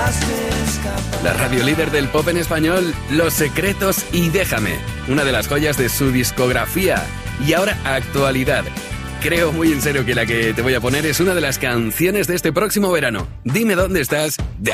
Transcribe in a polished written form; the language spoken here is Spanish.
La radio líder del pop en español, Los Secretos y Déjame, una de las joyas de su discografía. Y ahora, actualidad. Creo muy en serio que la que te voy a poner es una de las canciones de este próximo verano. Dime dónde estás.